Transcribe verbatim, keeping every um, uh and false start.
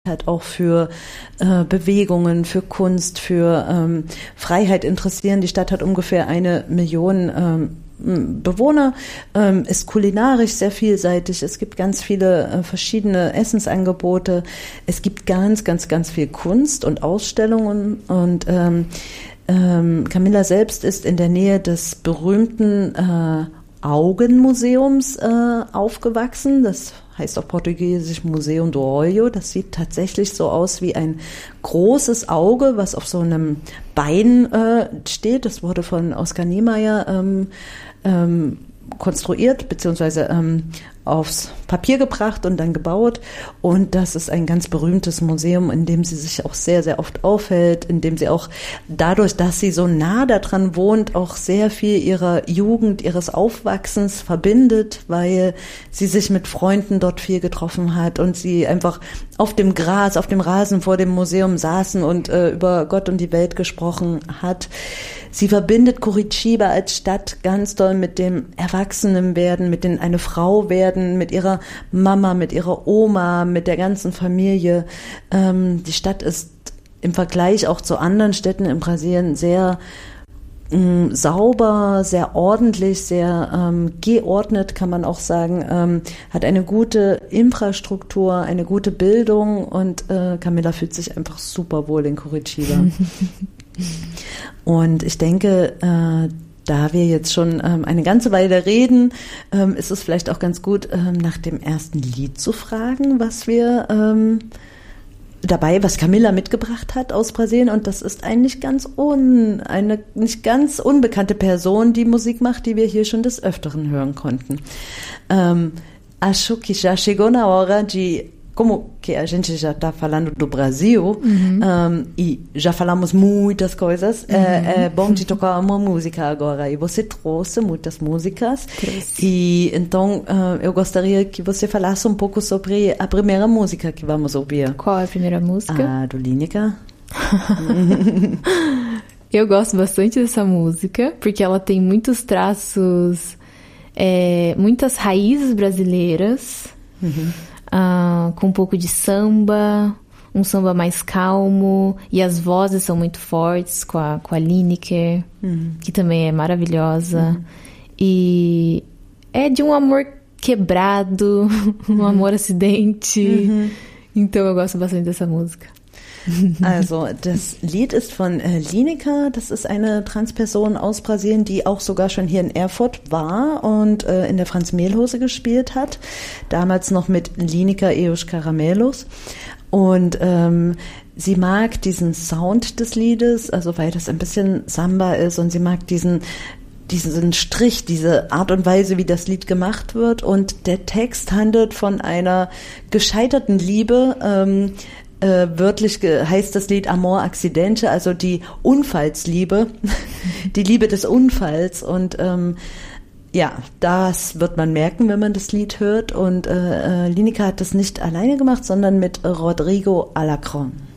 hat auch für äh, Bewegungen, für Kunst, für ähm, Freiheit interessieren. Die Stadt hat ungefähr eine Million ähm, Bewohner, ähm, ist kulinarisch sehr vielseitig. Es gibt ganz viele äh, verschiedene Essensangebote. Es gibt ganz, ganz, ganz viel Kunst und Ausstellungen. Und ähm, ähm, Camila selbst ist in der Nähe des berühmten äh, Augenmuseums äh, aufgewachsen. Das heißt auf Portugiesisch Museu do Olho. Das sieht tatsächlich so aus wie ein großes Auge, was auf so einem Bein äh, steht. Das wurde von Oskar Niemeyer ähm, ähm, konstruiert, beziehungsweise ähm, aufs Papier gebracht und dann gebaut. Und das ist ein ganz berühmtes Museum, in dem sie sich auch sehr, sehr oft aufhält, in dem sie auch dadurch, dass sie so nah daran wohnt, auch sehr viel ihrer Jugend, ihres Aufwachsens verbindet, weil sie sich mit Freunden dort viel getroffen hat und sie einfach auf dem Gras, auf dem Rasen vor dem Museum saßen und äh, über Gott und die Welt gesprochen hat. Sie verbindet Curitiba als Stadt ganz doll mit dem Erwachsenenwerden, mit dem eine Frau werden, mit ihrer Mama, mit ihrer Oma, mit der ganzen Familie. Ähm, die Stadt ist im Vergleich auch zu anderen Städten in Brasilien sehr mh, sauber, sehr ordentlich, sehr ähm, geordnet, kann man auch sagen, ähm, hat eine gute Infrastruktur, eine gute Bildung und äh, Camila fühlt sich einfach super wohl in Curitiba. Und ich denke, äh, da wir jetzt schon ähm, eine ganze Weile reden, ähm, ist es vielleicht auch ganz gut, ähm, nach dem ersten Lied zu fragen, was wir ähm, dabei, was Camila mitgebracht hat aus Brasilien. Und das ist eine nicht ganz un, eine nicht ganz unbekannte Person, die Musik macht, die wir hier schon des Öfteren hören konnten. Ähm, acho que já chegou na hora de Como que a gente já está falando do Brasil, uhum. um, e já falamos muitas coisas, uhum. é, é bom de tocar uma música agora. E você trouxe muitas músicas. Trouxe. E então uh, eu gostaria que você falasse um pouco sobre a primeira música que vamos ouvir. Qual é a primeira música? A do Lineker. Eu gosto bastante dessa música, porque ela tem muitos traços, é, muitas raízes brasileiras. Uhum. Uh, com um pouco de samba, um samba mais calmo, e as vozes são muito fortes com a, com a Lineker, uhum. que também é maravilhosa. Uhum. E é de um amor quebrado, um amor acidente. Uhum. Então eu gosto bastante dessa música. Also das Lied ist von äh, Lineker, das ist eine Transperson aus Brasilien, die auch sogar schon hier in Erfurt war und äh, in der Franz Mehlhose gespielt hat, damals noch mit Lineker e os Caramelos. Und ähm, sie mag diesen Sound des Liedes, also weil das ein bisschen Samba ist, und sie mag diesen diesen Strich, diese Art und Weise, wie das Lied gemacht wird. Und der Text handelt von einer gescheiterten Liebe. ähm, Äh, wörtlich ge- heißt das Lied Amor Accidente, also die Unfallsliebe, die Liebe des Unfalls. Und ähm, ja, das wird man merken, wenn man das Lied hört. Und äh, äh, Lineker hat das nicht alleine gemacht, sondern mit Rodrigo Alacron.